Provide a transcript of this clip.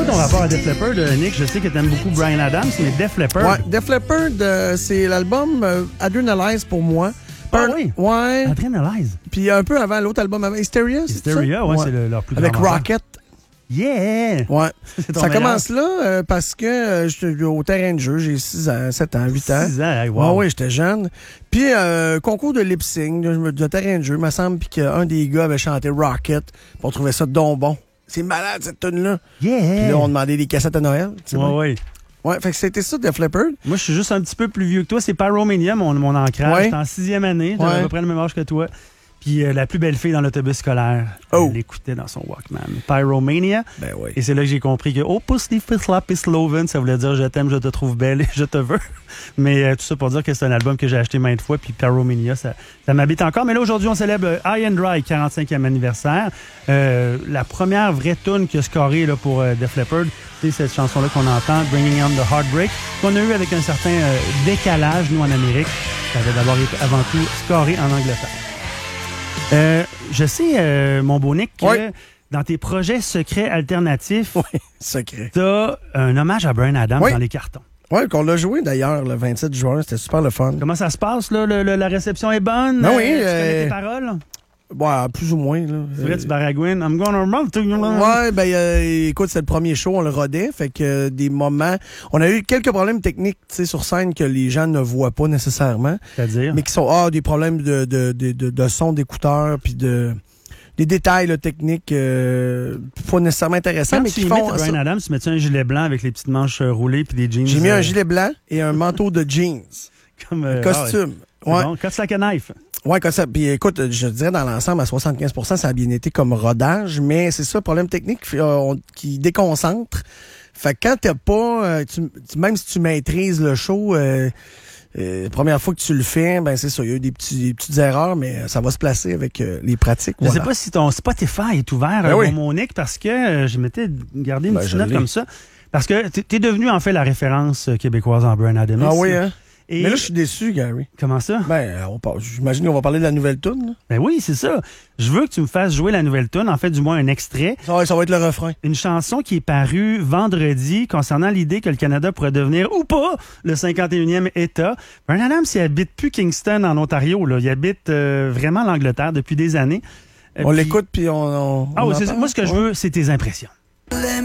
ton rapport à Def Leppard, Nick? Je sais que t'aimes beaucoup Bryan Adams, mais Def Leppard... Ouais, Def Leppard, c'est l'album Adrenalize pour moi. Oui? Ouais. Adrenalize. Puis un peu avant, l'autre album avant, Hysteria, c'est ça? Hysteria, ouais, c'est leur plus grand Avec vendeur. Rocket. Yeah! Ouais. ton Ça meilleur. commence là parce que j'étais au terrain de jeu, j'ai 6 ans, 7 ans, 8 ans. 6 ans, hey, wow. Ouais, j'étais jeune. Puis concours de lip sync, de terrain de jeu, il me semble, puis qu'un des gars avait chanté Rocket, puis on trouvait ça donc bon. C'est malade cette tune-là. Yeah! Puis là, on demandait des cassettes à Noël. Ouais. Ouais, fait que c'était ça, Def Leppard. Moi, je suis juste un petit peu plus vieux que toi. C'est Pyromania, mon ancrage. Ouais. J'étais en 6e année. J'avais à peu près le même âge que toi. Puis la plus belle fille dans l'autobus scolaire, elle l'écoutait dans son Walkman. Pyromania. Ben oui. Et c'est là que j'ai compris que oh, pussy, slap, sloven, ça voulait dire je t'aime, je te trouve belle et je te veux. Mais tout ça pour dire que c'est un album que j'ai acheté maintes fois. Puis Pyromania, ça m'habite encore. Mais là, aujourd'hui, on célèbre High and Dry, 45e anniversaire. La première vraie tune qui a scoré là, pour Def Leppard, c'est cette chanson-là qu'on entend, Bringing On the Heartbreak, qu'on a eu avec un certain décalage, nous, en Amérique. Ça avait d'abord été avant tout scoré en Angleterre. Je sais, mon beau Nick, que dans tes projets secrets alternatifs, secret. t'as un hommage à Bryan Adams dans les cartons. Oui, qu'on l'a joué d'ailleurs le 27 juin, c'était super le fun. Comment ça se passe, là? La réception est bonne? Ben oui. Tu connais tes paroles? Ouais, plus ou moins. Là. C'est vrai, tu baragouines. I'm gonna run to you. Ouais, ben écoute, c'est le premier show, on le rodait, fait que des moments... On a eu quelques problèmes techniques, tu sais, sur scène que les gens ne voient pas nécessairement. C'est-à-dire? Mais qui sont des problèmes de son d'écouteurs, puis des détails là, techniques pas nécessairement intéressants, Quand mais tu qui font... Bryan Adams, tu mets-tu un gilet blanc avec les petites manches roulées puis des jeans? J'ai mis un gilet blanc et un manteau de jeans. Comme costume. Ouais. Bon, cut like a knife. Ouais, comme ça. Puis écoute, je dirais dans l'ensemble, à 75%, ça a bien été comme rodage, mais c'est ça, problème technique qui déconcentre. Fait que quand t'as pas, même si tu maîtrises le show, première fois que tu le fais, ben c'est ça, il y a eu des petites erreurs, mais ça va se placer avec les pratiques. Je sais pas si ton Spotify est ouvert, mon Nick, parce que je m'étais gardé une petite note comme ça. Parce que t'es devenu en fait la référence québécoise en Bryan Adams. Ah oui, hein? Et... Mais là, je suis déçu, Gary. Comment ça? Ben, j'imagine qu'on va parler de la nouvelle toune. Ben oui, c'est ça. Je veux que tu me fasses jouer la nouvelle toune, en fait, du moins un extrait. Ça va être le refrain. Une chanson qui est parue vendredi concernant l'idée que le Canada pourrait devenir, ou pas, le 51e État. Bryan Adams, il habite plus Kingston, en Ontario, là. Il habite vraiment l'Angleterre depuis des années. On l'écoute, puis on moi, ce que je veux, c'est tes impressions.